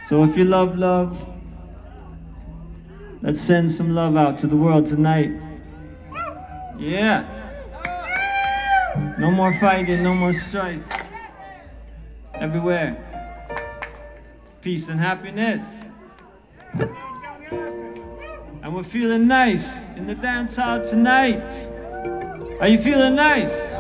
So if you love love, let's send some love out to the world tonight. Yeah. No more fighting, no more strife. Everywhere. Peace and happiness. And we're feeling nice in the dance hall tonight. Are you feeling nice?